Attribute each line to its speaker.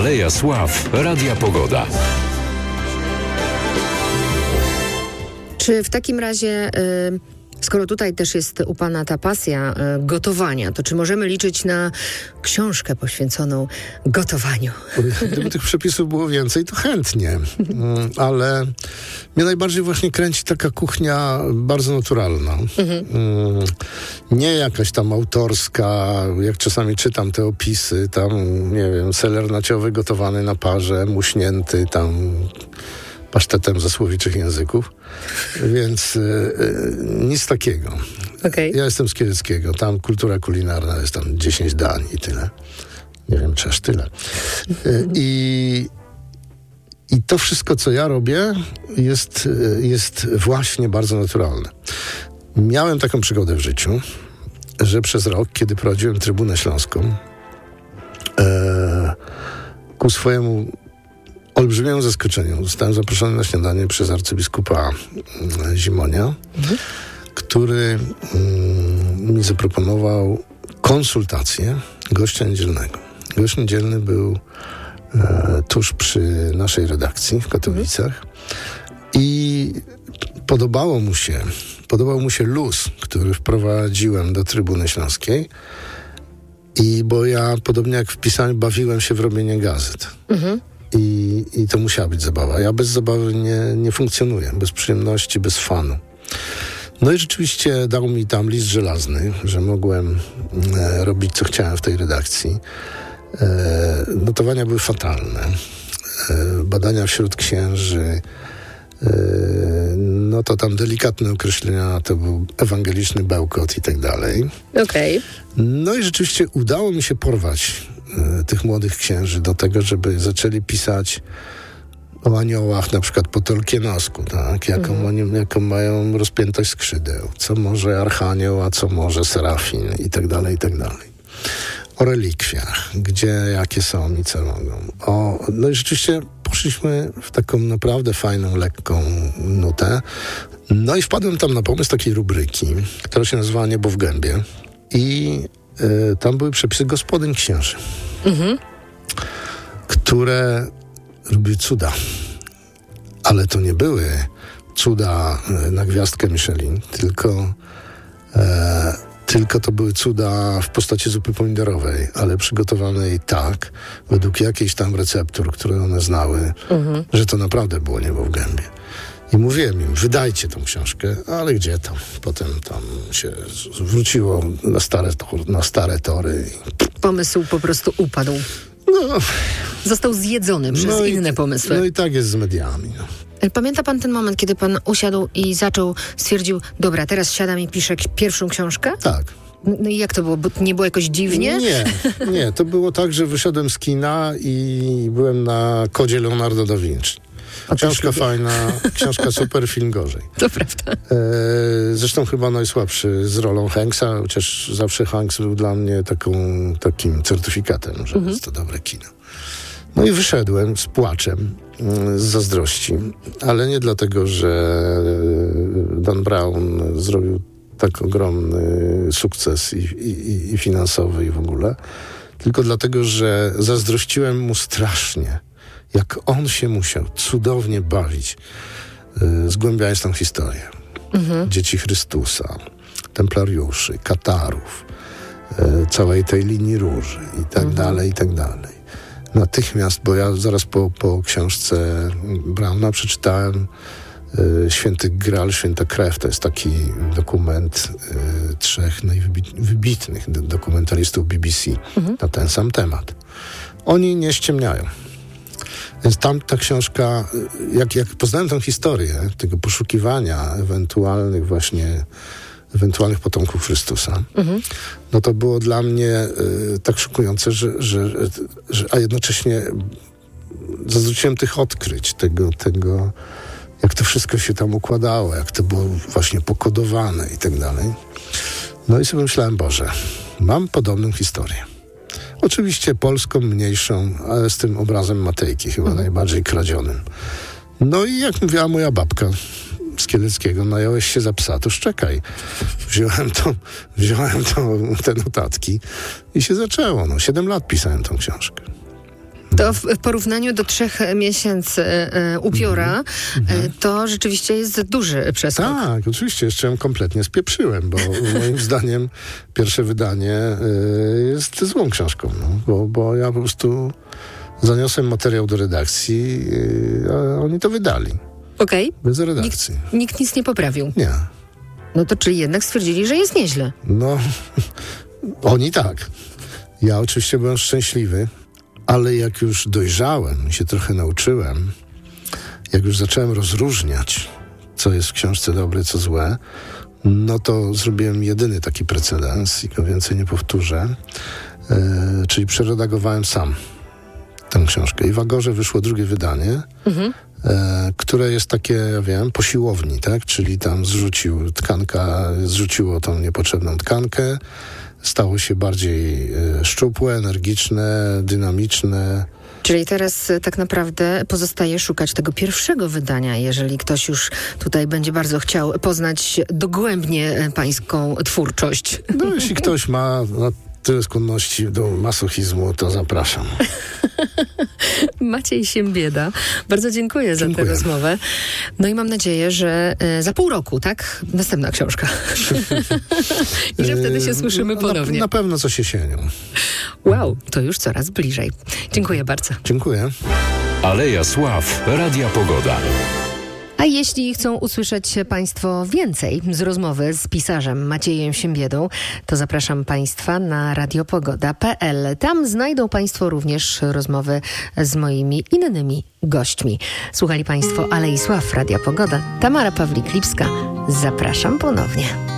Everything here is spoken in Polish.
Speaker 1: Aleja Sław Radia Pogoda.
Speaker 2: Czy w takim razie, skoro tutaj też jest u pana ta pasja gotowania, to czy możemy liczyć na książkę poświęconą gotowaniu?
Speaker 3: Gdyby tych przepisów było więcej, to chętnie. Ale mnie najbardziej właśnie kręci taka kuchnia bardzo naturalna. Nie jakaś tam autorska, jak czasami czytam te opisy, tam, nie wiem, seler naciowy gotowany na parze, muśnięty tam pasztetem ze słowiczych języków. Więc nic takiego.
Speaker 2: Okay.
Speaker 3: Ja jestem z Kieleckiego. Tam kultura kulinarna jest tam 10 dań i tyle. Nie wiem, czy aż tyle. I to wszystko, co ja robię, jest właśnie bardzo naturalne. Miałem taką przygodę w życiu, że przez rok, kiedy prowadziłem Trybunę Śląską, ku swojemu olbrzymiemu zaskoczeniu zostałem zaproszony na śniadanie przez arcybiskupa Zimonia, który mi zaproponował konsultację gościa niedzielnego. Gość niedzielny był tuż przy naszej redakcji w Katowicach i podobał mu się luz, który wprowadziłem do Trybuny Śląskiej, bo ja, podobnie jak w pisaniu, bawiłem się w robienie gazet. I to musiała być zabawa. Ja bez zabawy nie funkcjonuję, bez przyjemności, bez fanu. No i rzeczywiście dał mi tam list żelazny, że mogłem robić, co chciałem w tej redakcji. Notowania były fatalne. Badania wśród księży, no to tam delikatne określenia, to był ewangeliczny bełkot i tak dalej.
Speaker 2: Okej.
Speaker 3: No i rzeczywiście udało mi się porwać tych młodych księży do tego, żeby zaczęli pisać o aniołach, na przykład po Tolkienosku, tak? Jaką mają rozpiętość skrzydeł, co może archanioł, a co może serafin i tak dalej, i tak dalej. O relikwiach, jakie są i co mogą. No i rzeczywiście poszliśmy w taką naprawdę fajną, lekką nutę. No i wpadłem tam na pomysł takiej rubryki, która się nazywała Niebo w gębie. I tam były przepisy gospodyń księży, które robiły cuda. Ale to nie były cuda na gwiazdkę Michelin, tylko to były cuda w postaci zupy pomidorowej, ale przygotowanej tak, według jakiejś tam receptur, które one znały, że to naprawdę było niebo w gębie. I mówiłem im, wydajcie tą książkę, ale gdzie tam? Potem tam się wróciło na stare tory.
Speaker 2: Pomysł po prostu upadł.
Speaker 3: No,
Speaker 2: został zjedzony przez inne pomysły.
Speaker 3: No i tak jest z mediami. No.
Speaker 2: Pamięta pan ten moment, kiedy pan usiadł i stwierdził, dobra, teraz siadam i piszę pierwszą książkę?
Speaker 3: Tak.
Speaker 2: No i jak to było? Nie było jakoś dziwnie?
Speaker 3: Nie. To było tak, że wyszedłem z kina i byłem na kodzie Leonardo da Vinci. Książka fajna, książka super, film gorzej.
Speaker 2: To prawda.
Speaker 3: Zresztą chyba najsłabszy z rolą Hanksa, chociaż zawsze Hanks był dla mnie takim certyfikatem, że jest to dobre kino. No i wyszedłem z płaczem, z zazdrości, ale nie dlatego, że Dan Brown zrobił tak ogromny sukces i finansowy i w ogóle, tylko dlatego, że zazdrościłem mu strasznie, jak on się musiał cudownie bawić, zgłębiając tą historię. Dzieci Chrystusa, templariuszy, katarów, całej tej linii róży i tak dalej, i tak dalej. Natychmiast, bo ja zaraz po książce Brauna przeczytałem Święty Graal, Święta Krew. To jest taki dokument 3 najwybitnych dokumentalistów BBC na ten sam temat. Oni nie ściemniają. Więc tam ta książka, jak poznałem tę historię tego poszukiwania ewentualnych potomków Chrystusa, no to było dla mnie tak szokujące, a jednocześnie zazdrościłem tych odkryć, tego, jak to wszystko się tam układało, jak to było właśnie pokodowane i tak dalej. No i sobie myślałem, Boże, mam podobną historię. Oczywiście polską, mniejszą, ale z tym obrazem Matejki, chyba najbardziej kradzionym. No i jak mówiła moja babka z Kieleckiego, nająłeś się za psa, to szczekaj. Wziąłem te notatki i się zaczęło. 7 lat pisałem tą książkę.
Speaker 2: To w porównaniu do 3 miesięcy upiora, to rzeczywiście jest duży przeskok.
Speaker 3: Tak, oczywiście. Jeszcze ją kompletnie spieprzyłem, bo moim zdaniem pierwsze wydanie jest złą książką. No, bo ja po prostu zaniosłem materiał do redakcji, a oni to wydali.
Speaker 2: Okej.
Speaker 3: Bez redakcji.
Speaker 2: Nikt nic nie poprawił.
Speaker 3: Nie.
Speaker 2: No to czyli jednak stwierdzili, że jest nieźle.
Speaker 3: No, oni tak. Ja oczywiście byłem szczęśliwy, ale jak już dojrzałem i się trochę nauczyłem, jak już zacząłem rozróżniać, co jest w książce dobre, co złe, no to zrobiłem jedyny taki precedens i go więcej nie powtórzę, czyli przeredagowałem sam tę książkę. I w Agorze wyszło drugie wydanie, które jest takie, ja wiem, po siłowni, tak? Czyli tam zrzuciło tą niepotrzebną tkankę, stało się bardziej szczupłe, energiczne, dynamiczne.
Speaker 2: Czyli teraz tak naprawdę pozostaje szukać tego pierwszego wydania, jeżeli ktoś już tutaj będzie bardzo chciał poznać dogłębnie pańską twórczość.
Speaker 3: No, jeśli ktoś ma tyle skłonności do masochizmu, to zapraszam.
Speaker 2: Maciej Siembieda. Bardzo dziękuję za tę rozmowę. No i mam nadzieję, że za pół roku, tak? Następna książka. I że wtedy się słyszymy ponownie.
Speaker 3: Na pewno coś jesienią.
Speaker 2: Wow, to już coraz bliżej. Dziękuję bardzo.
Speaker 3: Dziękuję.
Speaker 1: Aleja Sław, Radia Pogoda.
Speaker 2: A jeśli chcą usłyszeć Państwo więcej z rozmowy z pisarzem Maciejem Siembiedą, to zapraszam Państwa na radiopogoda.pl. Tam znajdą Państwo również rozmowy z moimi innymi gośćmi. Słuchali Państwo Alei Sław, Radia Pogoda. Tamara Pawlik-Lipska. Zapraszam ponownie.